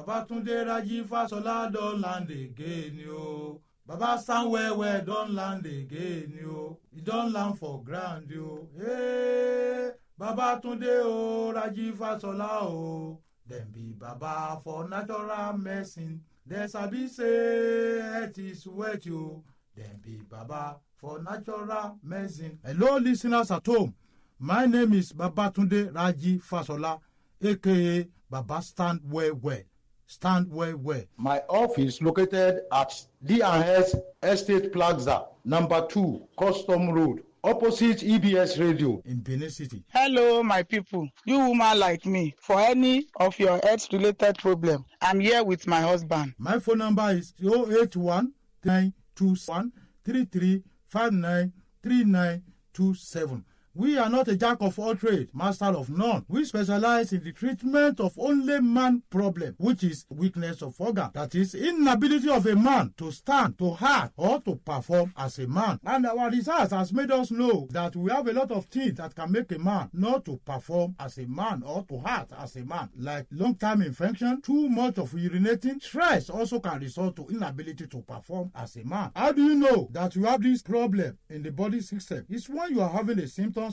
Babatunde Raji Fasola don land again, yo. Baba stand well, don land again, yo. He don land for ground, yo. Hey, Babatunde o, Raji Fasola o. Dem be Baba for natural medicine. Dem sabi say it is wet, yo. Dem be Baba for natural medicine. Hello, listeners at home. My name is Babatunde Raji Fasola, a.k.a. Baba Stand Well. Stand well. My office located at D&S Estate Plaza, number 2, Custom Road, opposite EBS Radio in Benin City. Hello, my people. You woman like me, for any of your health-related problem, I'm here with my husband. My phone number is 081 921 3359 3927. We are not a jack of all trades, master of none. We specialize in the treatment of only man problem, which is weakness of organ. That is inability of a man to stand, to act, or to perform as a man. And our research has made us know that we have a lot of things that can make a man not to perform as a man or to act as a man, like long-term infection, too much of urinating. Stress also can result to inability to perform as a man. How do you know that you have this problem in the body system? It's when you are having a symptom